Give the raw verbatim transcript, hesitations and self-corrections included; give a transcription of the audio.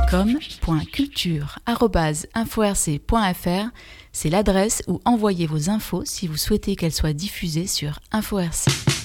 com point culture arobase info r c point f r, c'est l'adresse où envoyer vos infos si vous souhaitez qu'elles soient diffusées sur Info R C.